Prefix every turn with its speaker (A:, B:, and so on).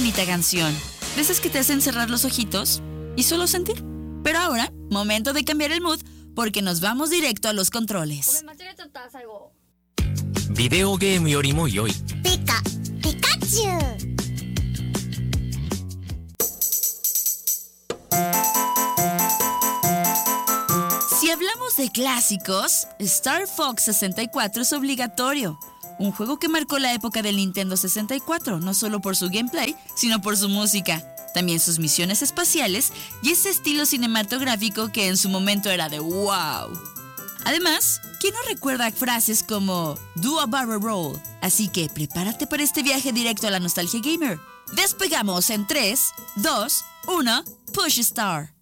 A: bonita canción, de esas que te hacen cerrar los ojitos y solo sentir. Pero ahora, momento de cambiar el mood, porque nos vamos directo a los controles.
B: ビデオゲームよりも良い。
C: ピカチュウ。
A: Si hablamos de clásicos, Star Fox 64 es obligatorio. Un juego que marcó la época del Nintendo 64, no solo por su gameplay, sino por su música, también sus misiones espaciales y ese estilo cinematográfico que en su momento era de wow. Además, ¿quién no recuerda frases como "Do a barrel roll"? Así que prepárate para este viaje directo a la nostalgia gamer. Despegamos en 3, 2, 1, Push Star.